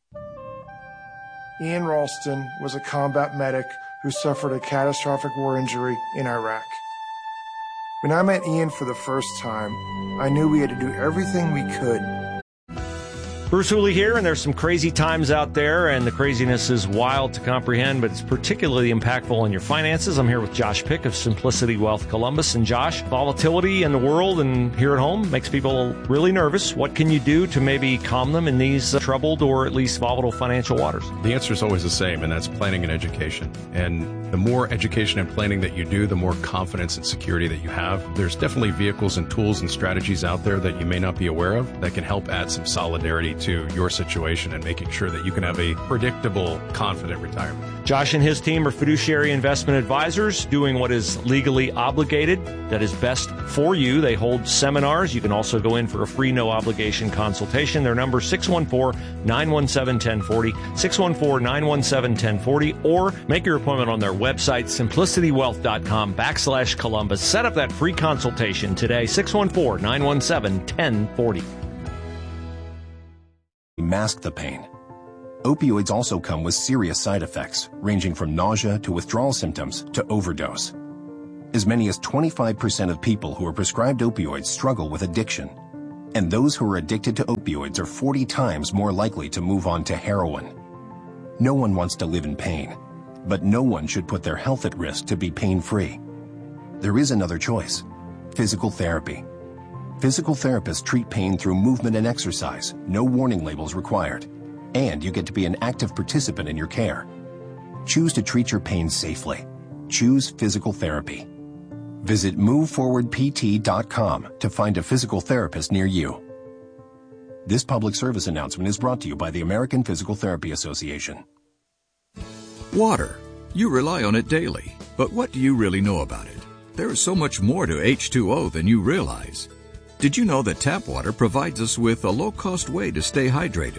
Ian Ralston was a combat medic who suffered a catastrophic war injury in Iraq. When I met Ian for the first time, I knew we had to do everything we could. Bruce Hooley here, and there's some crazy times out there, and the craziness is wild to comprehend, but it's particularly impactful on your finances. I'm here with Josh Pick of Simplicity Wealth Columbus. And Josh, volatility in the world and here at home makes people really nervous. What can you do to maybe calm them in these uh, troubled or at least volatile financial waters? The answer is always the same, and that's planning and education. And the more education and planning that you do, the more confidence and security that you have. There's definitely vehicles and tools and strategies out there that you may not be aware of that can help add some solidarity to your situation and making sure that you can have a predictable, confident retirement. Josh and his team are fiduciary investment advisors doing what is legally obligated, that is best for you. They hold seminars. You can also go in for a free, no-obligation consultation. Their number is six one four, nine one seven, one zero four zero, six one four, nine one seven, one zero four zero, or make your appointment on their website, simplicity wealth dot com backslash Columbus. Set up that free consultation today, six one four, nine one seven, one zero four zero. mask the pain. Opioids also come with serious side effects, ranging from nausea to withdrawal symptoms to overdose. As many as twenty-five percent of people who are prescribed opioids struggle with addiction. And those who are addicted to opioids are forty times more likely to move on to heroin. No one wants to live in pain, but no one should put their health at risk to be pain-free. There is another choice: physical therapy. Physical therapists treat pain through movement and exercise, no warning labels required. And you get to be an active participant in your care. Choose to treat your pain safely. Choose physical therapy. Visit move forward p t dot com to find a physical therapist near you. This public service announcement is brought to you by the American Physical Therapy Association. Water. You rely on it daily, but what do you really know about it? There is so much more to H two O than you realize. Did you know that tap water provides us with a low-cost way to stay hydrated?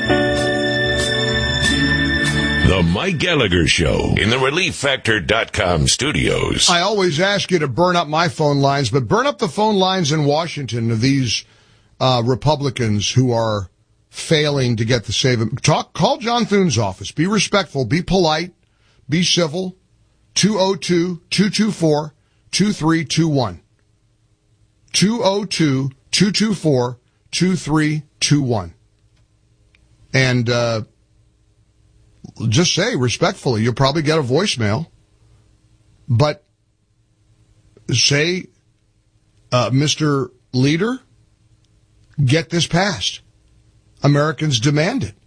The Mike Gallagher Show in the relief factor dot com studios. I always ask you to burn up my phone lines, but burn up the phone lines in Washington of these uh, Republicans who are failing to get the save. Talk, call John Thune's office. Be respectful. Be polite. Be civil. two oh two, two two four, two three two one. two oh two, two two four, two three two one. And, uh, just say respectfully, you'll probably get a voicemail, but say, uh, Mister Leader, get this passed. Americans demand it.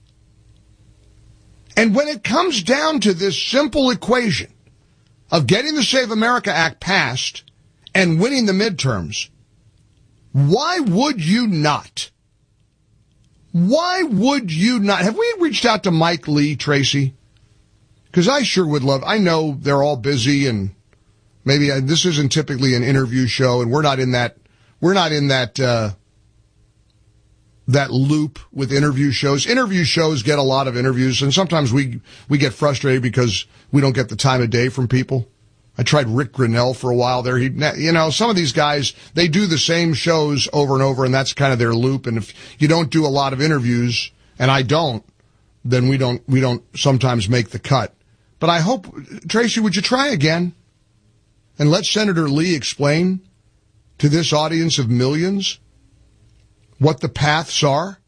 And when it comes down to this simple equation of getting the Save America Act passed and winning the midterms, why would you not? Why would you not? Have we reached out to Mike Lee, Tracy? Because I sure would love, I know they're all busy and maybe I, this isn't typically an interview show and we're not in that, we're not in that, uh, that loop with interview shows. Interview shows get a lot of interviews and sometimes we, we get frustrated because we don't get the time of day from people. I tried Rick Grinnell for a while there. He, you know, some of these guys, they do the same shows over and over, and that's kind of their loop. And if you don't do a lot of interviews, and I don't, then we don't, we don't sometimes make the cut. But I hope, Tracy, would you try again? And let Senator Lee explain to this audience of millions what the paths are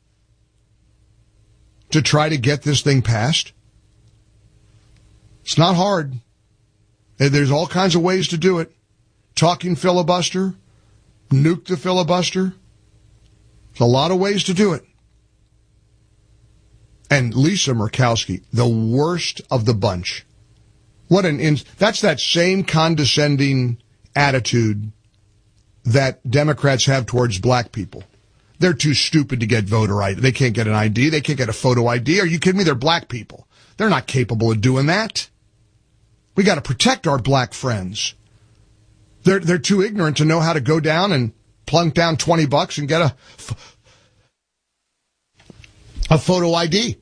to try to get this thing passed. It's not hard. There's all kinds of ways to do it. Talking filibuster, nuke the filibuster. There's a lot of ways to do it. And Lisa Murkowski, the worst of the bunch. What an in, that's that same condescending attitude that Democrats have towards black people. They're too stupid to get voter I D. They can't get an I D. They can't get a photo I D. Are you kidding me? They're black people. They're not capable of doing that. We got to protect our black friends. They're they're too ignorant to know how to go down and plunk down twenty bucks and get a a photo I D.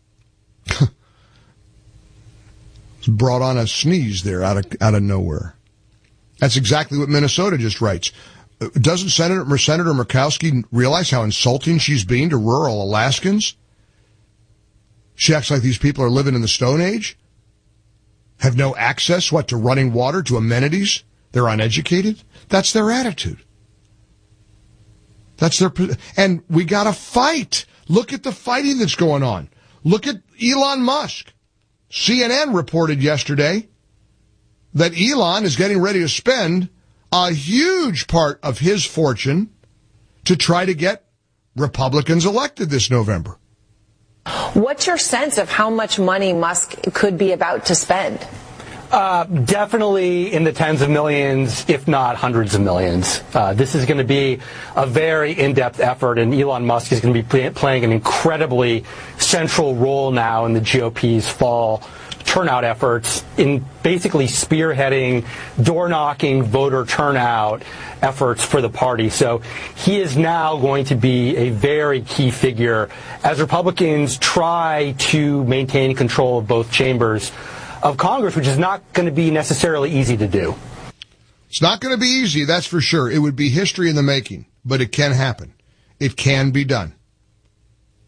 Brought on a sneeze there out of out of nowhere. That's exactly what Minnesota just writes. Doesn't Senator Senator Murkowski realize how insulting she's being to rural Alaskans? She acts like these people are living in the Stone Age. Have no access, what, to running water, to amenities? They're uneducated? That's their attitude. That's their, and we gotta fight. Look at the fighting that's going on. Look at Elon Musk. C N N reported yesterday that Elon is getting ready to spend a huge part of his fortune to try to get Republicans elected this November. What's your sense of how much money Musk could be about to spend? Uh, definitely in the tens of millions, if not hundreds of millions. Uh, this is going to be a very in-depth effort, and Elon Musk is going to be play- playing an incredibly central role now in the G O P's fall turnout efforts in basically spearheading, door-knocking, voter turnout efforts for the party. So he is now going to be a very key figure as Republicans try to maintain control of both chambers of Congress, which is not going to be necessarily easy to do. It's not going to be easy, that's for sure. It would be history in the making, but it can happen. It can be done.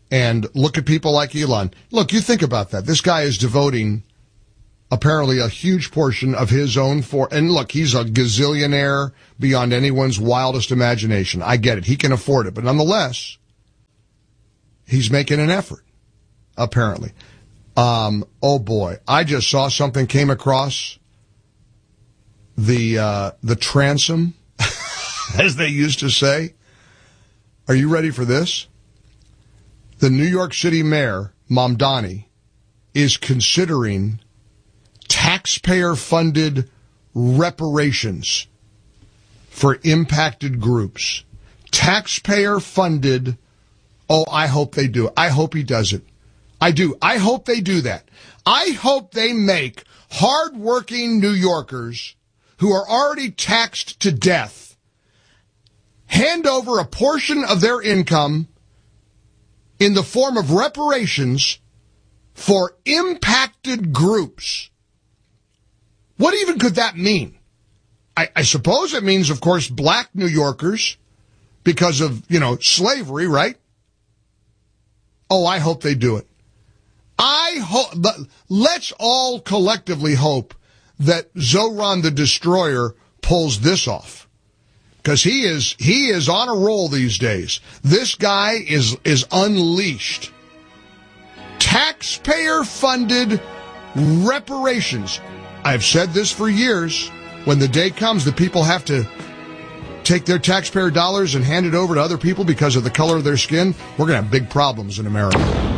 and look at people like Elon. Look, you think about that. This guy is devoting apparently a huge portion of his own for, and look, he's a gazillionaire beyond anyone's wildest imagination. I get it. He can afford it. But nonetheless, he's making an effort, apparently. Um, oh boy, I just saw something came across the, uh, the transom, as they used to say. Are you ready for this? The New York City mayor, Mamdani, is considering taxpayer-funded reparations for impacted groups. Taxpayer-funded, oh, I hope they do it. I hope he does it. I do. I hope they do that. I hope they make hard-working New Yorkers who are already taxed to death hand over a portion of their income in the form of reparations for impacted groups. What even could that mean? I, I suppose it means, of course, black New Yorkers because of, you know, slavery, right? Oh, I hope they do it. I hope, let's all collectively hope that Zoran the Destroyer pulls this off. Because he is, he is on a roll these days. This guy is, is unleashed. Taxpayer-funded reparations. I've said this for years. When the day comes that people have to take their taxpayer dollars and hand it over to other people because of the color of their skin, we're going to have big problems in America.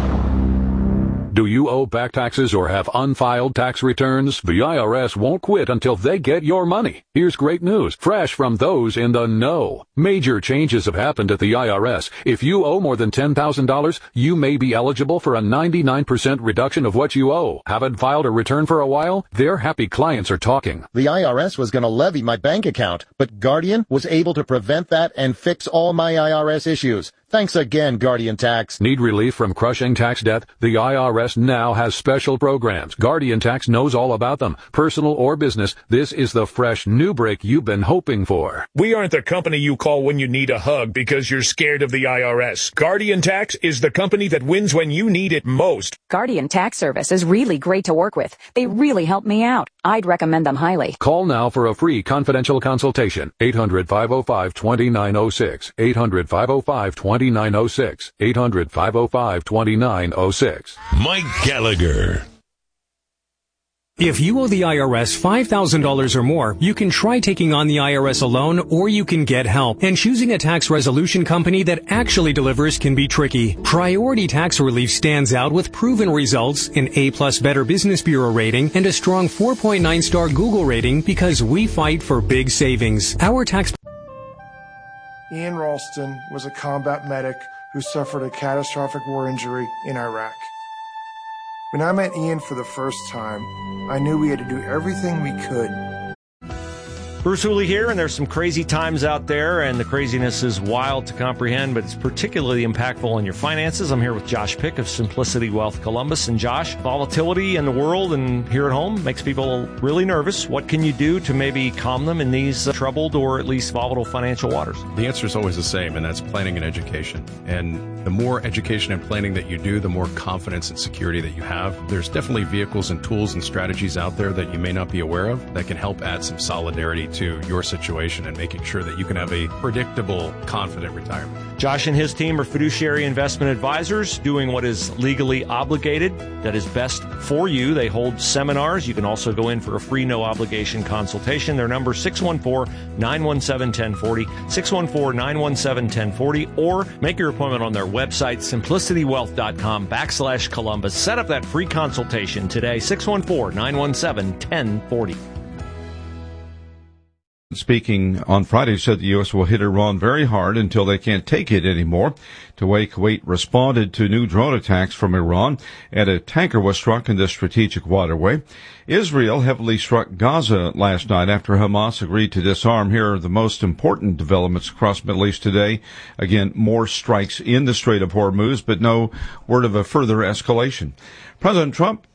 Do you owe back taxes or have unfiled tax returns? The I R S won't quit until they get your money. Here's great news, fresh from those in the know. Major changes have happened at the I R S. If you owe more than ten thousand dollars, you may be eligible for a ninety-nine percent reduction of what you owe. Haven't filed a return for a while? Their happy clients are talking. The I R S was going to levy my bank account, but Guardian was able to prevent that and fix all my I R S issues. Thanks again, Guardian Tax. Need relief from crushing tax debt? The I R S now has special programs. Guardian Tax knows all about them. Personal or business, this is the fresh new break you've been hoping for. We aren't the company you call when you need a hug because you're scared of the I R S. Guardian Tax is the company that wins when you need it most. Guardian Tax Service is really great to work with. They really help me out. I'd recommend them highly. Call now for a free confidential consultation. eight hundred, five oh five, two nine oh six. eight hundred, five oh five, two nine oh six. eight hundred, five oh five, two nine oh six. Mike Gallagher. If you owe the I R S five thousand dollars or more, you can try taking on the I R S alone, or you can get help. And choosing a tax resolution company that actually delivers can be tricky. Priority Tax Relief stands out with proven results, an A-plus Better Business Bureau rating, and a strong four point nine star Google rating because we fight for big savings. Our tax... Ian Ralston was a combat medic who suffered a catastrophic war injury in Iraq. When I met Ian for the first time, I knew we had to do everything we could. Bruce Hooley here, and there's some crazy times out there, and the craziness is wild to comprehend, but it's particularly impactful on your finances. I'm here with Josh Pick of Simplicity Wealth Columbus. And Josh, volatility in the world and here at home makes people really nervous. What can you do to maybe calm them in these uh, troubled or at least volatile financial waters? The answer is always the same, and that's planning and education. And the more education and planning that you do, the more confidence and security that you have. There's definitely vehicles and tools and strategies out there that you may not be aware of that can help add some solidarity to your situation and making sure that you can have a predictable, confident retirement. Josh and his team are fiduciary investment advisors doing what is legally obligated, that is best for you. They hold seminars. You can also go in for a free, no-obligation consultation. Their number is six one four, nine one seven, one oh four oh, six one four, nine one seven, one oh four oh, or make your appointment on their website, simplicitywealth.com backslash Columbus. Set up that free consultation today, six one four, nine one seven, one oh four oh. Speaking on Friday, said the U S will hit Iran very hard until they can't take it anymore. The way Kuwait responded to new drone attacks from Iran, and a tanker was struck in the strategic waterway. Israel heavily struck Gaza last night after Hamas agreed to disarm. Here are the most important developments across the Middle East today. Again, more strikes in the Strait of Hormuz, but no word of a further escalation. President Trump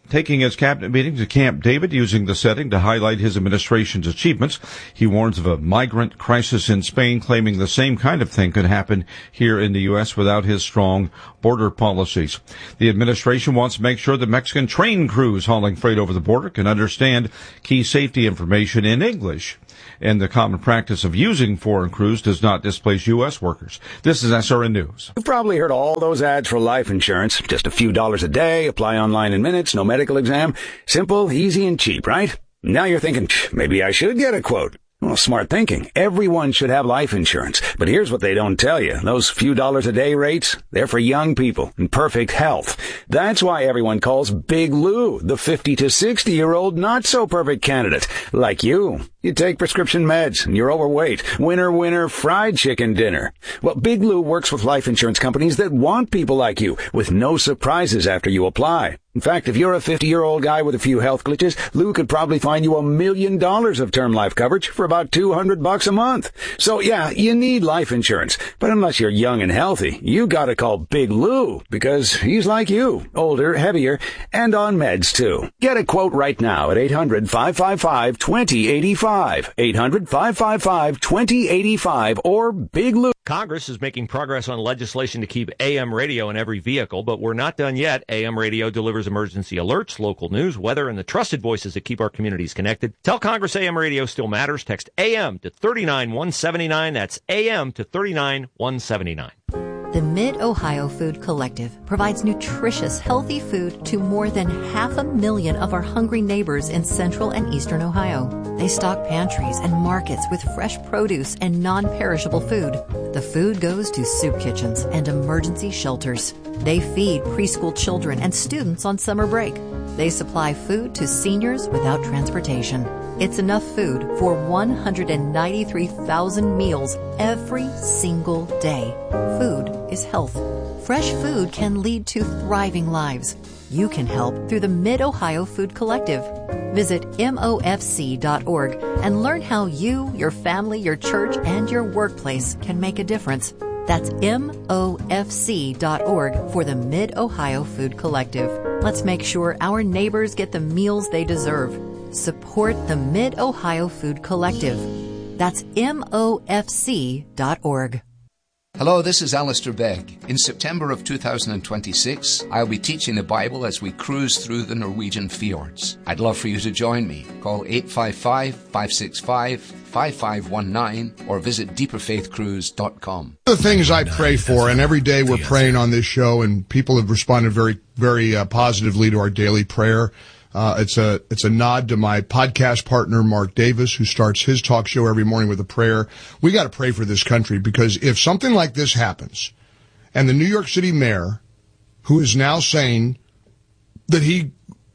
taking his cabinet meeting to Camp David, using the setting to highlight his administration's achievements. He warns of a migrant crisis in Spain, claiming the same kind of thing could happen here in the U S without his strong border policies. The administration wants to make sure that Mexican train crews hauling freight over the border can understand key safety information in English, and the common practice of using foreign crews does not displace U S workers. This is S R N News. You've probably heard all those ads for life insurance. Just a few dollars a day, apply online in minutes, no medical exam. Simple, easy, and cheap, right? Now you're thinking, maybe I should get a quote. Well, smart thinking. Everyone should have life insurance. But here's what they don't tell you. Those few dollars a day rates, they're for young people in perfect health. That's why everyone calls Big Lou the fifty to sixty year old not so perfect candidate. Like you. You take prescription meds and you're overweight. Winner, winner, fried chicken dinner. Well, Big Lou works with life insurance companies that want people like you with no surprises after you apply. In fact, if you're a fifty-year-old guy with a few health glitches, Lou could probably find you a million dollars of term life coverage for about two hundred bucks a month. So yeah, you need life insurance. But unless you're young and healthy, you gotta call Big Lou because he's like you, older, heavier, and on meds too. Get a quote right now at eight hundred, five five five, two zero eight five. eight hundred, five five five, two zero eight five or Big Lou. Congress is making progress on legislation to keep A M radio in every vehicle, but we're not done yet. A M radio delivers emergency alerts, local news, weather, and the trusted voices that keep our communities connected. Tell Congress A M radio still matters. Text A M to three nine one seven nine. That's A M to three nine one seven nine. The Mid-Ohio Food Collective provides nutritious, healthy food to more than half a million of our hungry neighbors in central and eastern Ohio. They stock pantries and markets with fresh produce and non-perishable food. The food goes to soup kitchens and emergency shelters. They feed preschool children and students on summer break. They supply food to seniors without transportation. It's enough food for one hundred ninety-three thousand meals every single day. Food is health. Fresh food can lead to thriving lives. You can help through the Mid-Ohio Food Collective. Visit M O F C dot org and learn how you, your family, your church, and your workplace can make a difference. That's M O F C dot org for the Mid-Ohio Food Collective. Let's make sure our neighbors get the meals they deserve. Support the Mid-Ohio Food Collective. That's M O F C dot org. Hello, this is Alistair Begg. In September of two thousand twenty-six, I'll be teaching the Bible as we cruise through the Norwegian fjords. I'd love for you to join me. Call eight five five, five six five, five five one nine or visit deeper faith cruise dot com. The things I pray for, and every day we're praying on this show, and people have responded very, very uh, positively to our daily prayer. Uh, it's a, it's a nod to my podcast partner, Mark Davis, who starts his talk show every morning with a prayer. We got to pray for this country, because if something like this happens, and the New York City mayor, who is now saying that he,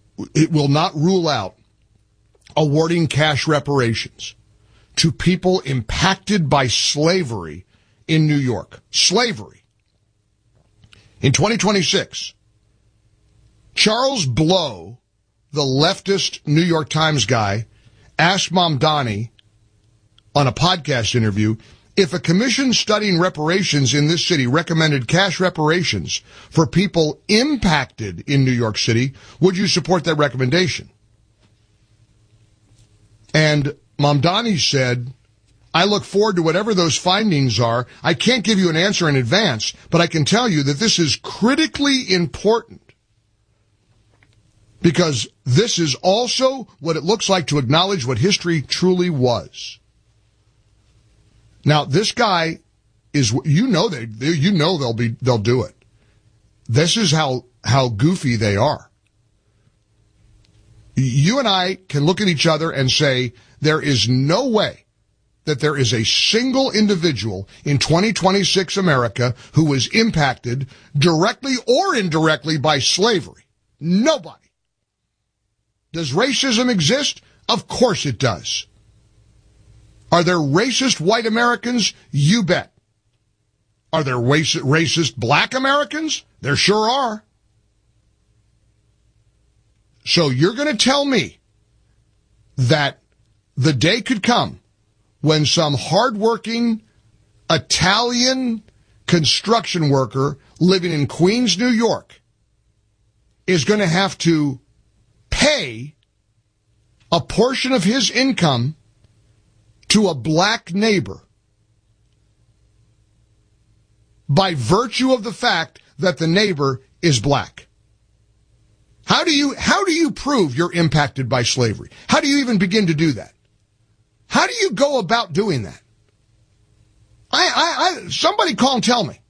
it will not rule out awarding cash reparations to people impacted by slavery in New York. Slavery. In twenty twenty-six, Charles Blow, the leftist New York Times guy, asked Mamdani on a podcast interview if a commission studying reparations in this city recommended cash reparations for people impacted in New York City, would you support that recommendation? And Mamdani said, I look forward to whatever those findings are. I can't give you an answer in advance, but I can tell you that this is critically important, because this is also what it looks like to acknowledge what history truly was. Now, this guy is, you know, they, they you know they'll be, they'll do it. This is how, how goofy they are. You and I can look at each other and say, there is no way that there is a single individual in twenty twenty-six America who was impacted directly or indirectly by slavery. Nobody. Does racism exist? Of course it does. Are there racist white Americans? You bet. Are there racist black Americans? There sure are. So you're going to tell me that the day could come when some hardworking Italian construction worker living in Queens, New York, is going to have to pay a portion of his income to a black neighbor by virtue of the fact that the neighbor is black? How do you, how do you prove you're impacted by slavery? How do you even begin to do that? How do you go about doing that? I, I, I somebody call and tell me.